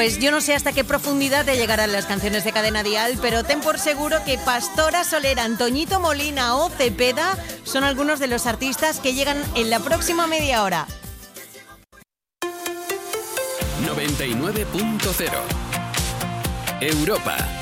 Pues yo no sé hasta qué profundidad te llegarán las canciones de Cadena Dial, pero ten por seguro que Pastora Soler, Antoñito Molina o Cepeda son algunos de los artistas que llegan en la próxima media hora. 99.0 Europa.